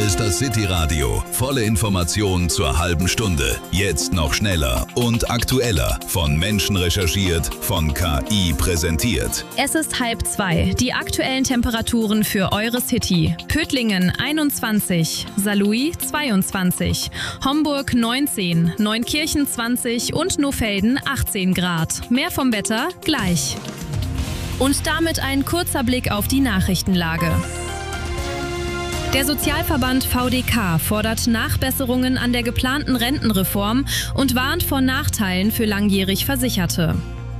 ist das City-Radio. Volle Informationen zur halben Stunde. Jetzt noch schneller und aktueller. Von Menschen recherchiert, von KI präsentiert. Es ist 1:30. Die aktuellen Temperaturen für eure City. Pötlingen 21, Saarlouis 22, Homburg 19, Neunkirchen 20 und Nohfelden 18 Grad. Mehr vom Wetter gleich. Und damit ein kurzer Blick auf die Nachrichtenlage. Der Sozialverband VDK fordert Nachbesserungen an der geplanten Rentenreform und warnt vor Nachteilen für langjährig Versicherte.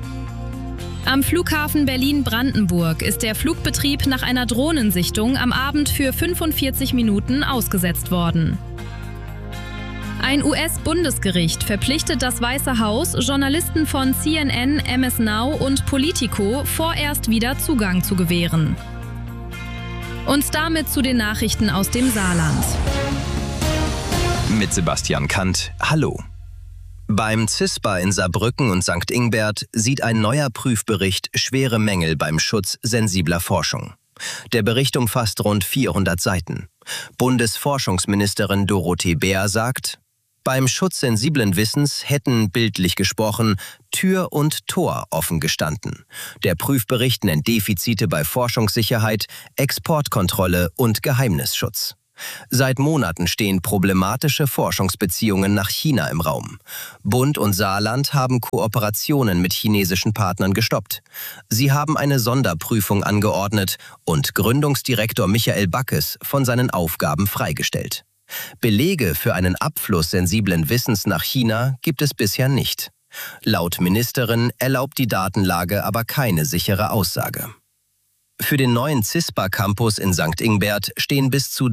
Am Flughafen Berlin-Brandenburg ist der Flugbetrieb nach einer Drohnensichtung am Abend für 45 Minuten ausgesetzt worden. Ein US-Bundesgericht verpflichtet das Weiße Haus, Journalisten von CNN, MS Now und Politico vorerst wieder Zugang zu gewähren. Und damit zu den Nachrichten aus dem Saarland. Mit Sebastian Kant, hallo. Beim CISPA in Saarbrücken und St. Ingbert sieht ein neuer Prüfbericht schwere Mängel beim Schutz sensibler Forschung. Der Bericht umfasst rund 400 Seiten. Bundesforschungsministerin Dorothee Bär sagt: Beim Schutz sensiblen Wissens hätten, bildlich gesprochen, Tür und Tor offen gestanden. Der Prüfbericht nennt Defizite bei Forschungssicherheit, Exportkontrolle und Geheimnisschutz. Seit Monaten stehen problematische Forschungsbeziehungen nach China im Raum. Bund und Saarland haben Kooperationen mit chinesischen Partnern gestoppt. Sie haben eine Sonderprüfung angeordnet und Gründungsdirektor Michael Backes von seinen Aufgaben freigestellt. Belege für einen Abfluss sensiblen Wissens nach China gibt es bisher nicht. Laut Ministerin erlaubt die Datenlage aber keine sichere Aussage. Für den neuen CISPA-Campus in St. Ingbert stehen bis zu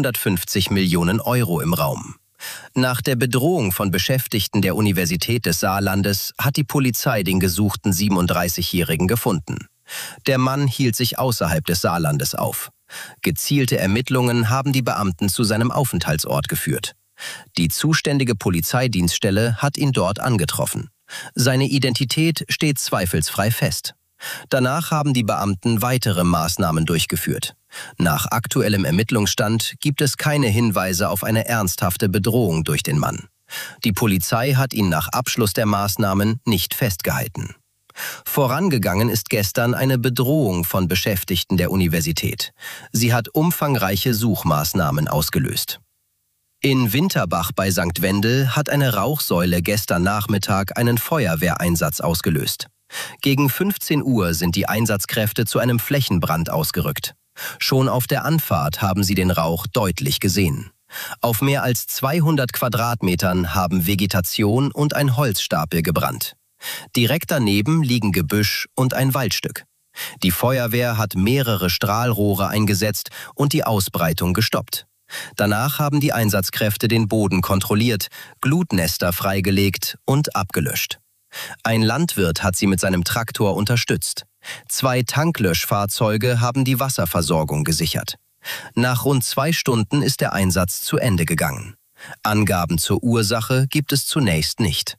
350 Millionen Euro im Raum. Nach der Bedrohung von Beschäftigten der Universität des Saarlandes hat die Polizei den gesuchten 37-Jährigen gefunden. Der Mann hielt sich außerhalb des Saarlandes auf. Gezielte Ermittlungen haben die Beamten zu seinem Aufenthaltsort geführt. Die zuständige Polizeidienststelle hat ihn dort angetroffen. Seine Identität steht zweifelsfrei fest. Danach haben die Beamten weitere Maßnahmen durchgeführt. Nach aktuellem Ermittlungsstand gibt es keine Hinweise auf eine ernsthafte Bedrohung durch den Mann. Die Polizei hat ihn nach Abschluss der Maßnahmen nicht festgehalten. Vorangegangen ist gestern eine Bedrohung von Beschäftigten der Universität. Sie hat umfangreiche Suchmaßnahmen ausgelöst. In Winterbach bei St. Wendel hat eine Rauchsäule gestern Nachmittag einen Feuerwehreinsatz ausgelöst. Gegen 15 Uhr sind die Einsatzkräfte zu einem Flächenbrand ausgerückt. Schon auf der Anfahrt haben sie den Rauch deutlich gesehen. Auf mehr als 200 Quadratmetern haben Vegetation und ein Holzstapel gebrannt. Direkt daneben liegen Gebüsch und ein Waldstück. Die Feuerwehr hat mehrere Strahlrohre eingesetzt und die Ausbreitung gestoppt. Danach haben die Einsatzkräfte den Boden kontrolliert, Glutnester freigelegt und abgelöscht. Ein Landwirt hat sie mit seinem Traktor unterstützt. 2 Tanklöschfahrzeuge haben die Wasserversorgung gesichert. Nach rund 2 Stunden ist der Einsatz zu Ende gegangen. Angaben zur Ursache gibt es zunächst nicht.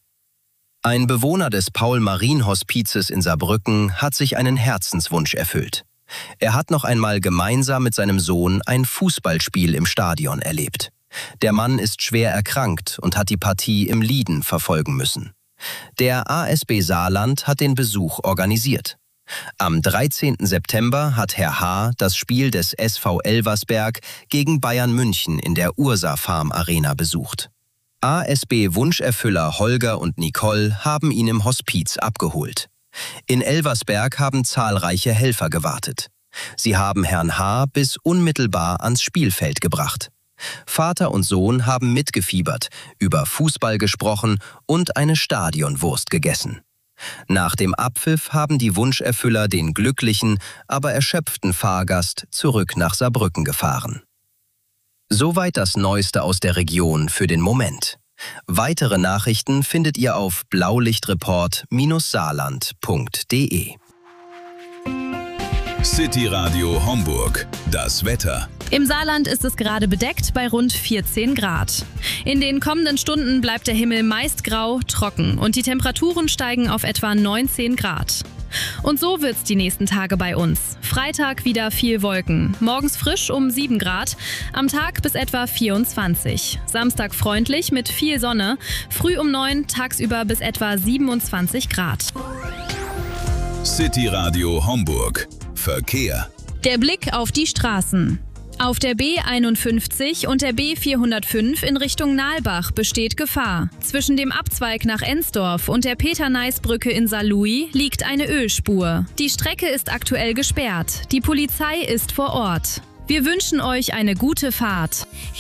Ein Bewohner des Paul-Marien-Hospizes in Saarbrücken hat sich einen Herzenswunsch erfüllt. Er hat noch einmal gemeinsam mit seinem Sohn ein Fußballspiel im Stadion erlebt. Der Mann ist schwer erkrankt und hat die Partie im Lieden verfolgen müssen. Der ASB Saarland hat den Besuch organisiert. Am 13. September hat Herr H. das Spiel des SV Elversberg gegen Bayern München in der Ursa Farm Arena besucht. ASB-Wunscherfüller Holger und Nicole haben ihn im Hospiz abgeholt. In Elversberg haben zahlreiche Helfer gewartet. Sie haben Herrn H. bis unmittelbar ans Spielfeld gebracht. Vater und Sohn haben mitgefiebert, über Fußball gesprochen und eine Stadionwurst gegessen. Nach dem Abpfiff haben die Wunscherfüller den glücklichen, aber erschöpften Fahrgast zurück nach Saarbrücken gefahren. Soweit das Neueste aus der Region für den Moment. Weitere Nachrichten findet ihr auf blaulichtreport-saarland.de. City Radio Homburg. Das Wetter. Im Saarland ist es gerade bedeckt bei rund 14 Grad. In den kommenden Stunden bleibt der Himmel meist grau, trocken und die Temperaturen steigen auf etwa 19 Grad. Und so wird's die nächsten Tage bei uns. Freitag wieder viel Wolken. Morgens frisch um 7 Grad, am Tag bis etwa 24. Samstag freundlich mit viel Sonne, früh um 9, tagsüber bis etwa 27 Grad. City Radio Homburg. Verkehr. Der Blick auf die Straßen. Auf der B51 und der B405 in Richtung Nalbach besteht Gefahr. Zwischen dem Abzweig nach Ensdorf und der Peter-Neiß-Brücke in Saarlouis liegt eine Ölspur. Die Strecke ist aktuell gesperrt. Die Polizei ist vor Ort. Wir wünschen euch eine gute Fahrt.